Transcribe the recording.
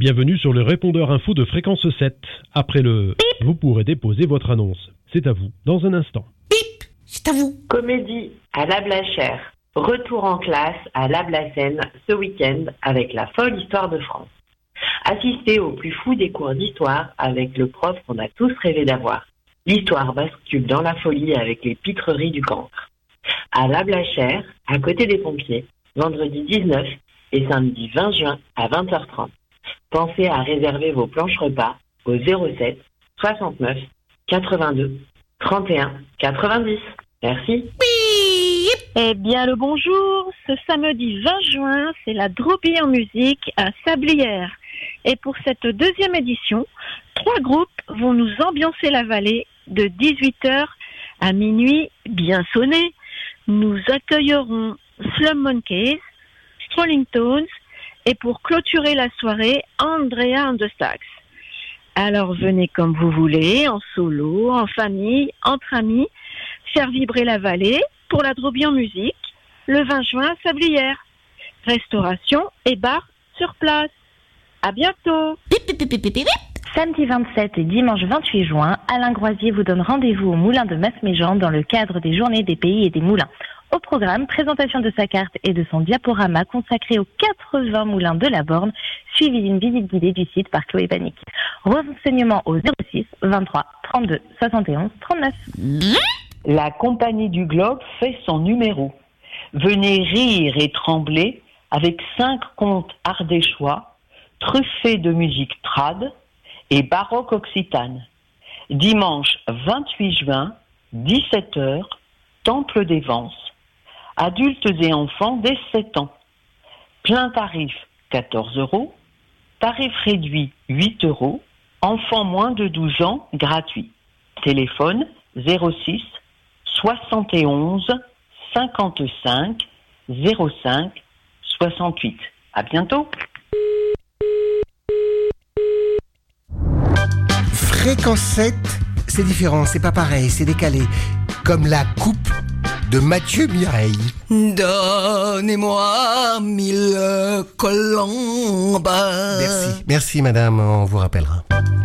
Bienvenue sur le répondeur info de Fréquence 7. Après le bip, vous pourrez déposer votre annonce. C'est à vous, dans un instant. Bip, c'est à vous. Comédie à la Blachère. Retour en classe à la Blacenne ce week-end avec la folle histoire de France. Assistez au plus fou des cours d'histoire avec le prof qu'on a tous rêvé d'avoir. L'histoire bascule dans la folie avec les pitreries du cancre. À la Blachère, à côté des pompiers, vendredi 19 et samedi 20 juin à 20h30. Pensez à réserver vos planches repas au 07 69 82 31 90. Merci. Eh bien, le bonjour. Ce samedi 20 juin, c'est la Dropie en musique à Sablières. Et pour cette deuxième édition, 3 groupes vont nous ambiancer la vallée de 18h à minuit bien sonné. Nous accueillerons Slum Monkeys, Strolling Tones et pour clôturer la soirée, Andrea and the Sax. Alors venez comme vous voulez, en solo, en famille, entre amis, faire vibrer la vallée pour la Dropie en musique, le 20 juin à Sablières. Restauration et bar sur place. À bientôt. Samedi 27 et dimanche 28 juin, Alain Groisier vous donne rendez-vous au Moulin de Masméjean dans le cadre des Journées des Pays et des Moulins. Au programme, présentation de sa carte et de son diaporama consacré aux 80 moulins de la Borne, suivi d'une visite guidée du site par Chloé Panic. Renseignements au 06 23 32 71 39. La Compagnie du Globe fait son numéro. Venez rire et trembler avec 5 contes ardéchois, truffés de musique trad et baroque occitane. Dimanche 28 juin, 17h, Temple des Vences. Adultes et enfants dès 7 ans. Plein tarif 14 €, tarif réduit 8 €, enfants moins de 12 ans gratuit. Téléphone 06 71 55 05 68. À bientôt. Fréquence 7, c'est différent, c'est pas pareil, c'est décalé. Comme la coupe de Mathieu Mireille. Donnez-moi 1000 colombes. Merci madame, on vous rappellera.